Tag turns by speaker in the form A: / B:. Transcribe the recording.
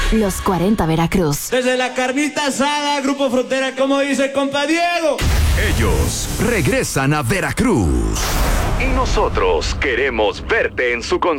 A: Los 40 Veracruz.
B: Desde la carnita asada, Grupo Frontera, como dice compa Diego.
C: Ellos regresan a Veracruz. Y nosotros queremos verte en su concierto.